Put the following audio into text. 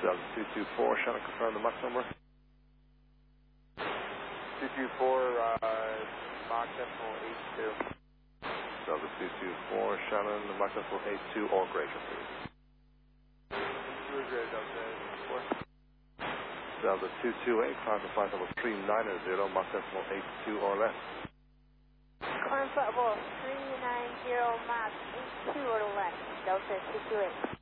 Delta 224, Shannon, confirm the Mach number. 224, Mach decimal 82. Delta 224, Shannon, the Mach decimal 82 or greater, please. 2 or greater, Delta 4. Delta 228, climb to flight level 390, Mach decimal 82 or less. Climb flight level 390, Mach 82 or less, Delta 228.